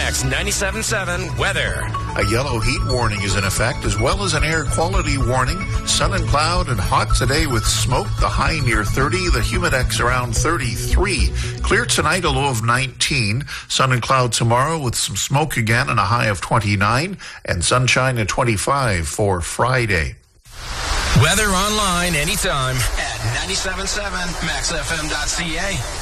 Max 97.7 weather. A yellow heat warning is in effect, as well as an air quality warning. Sun and cloud and hot today with smoke. The high near 30. The humidex around 33. Clear tonight, a low of 19. Sun and cloud tomorrow with some smoke again and a high of 29. And sunshine at 25 for Friday. Weather online anytime at 97.7maxfm.ca.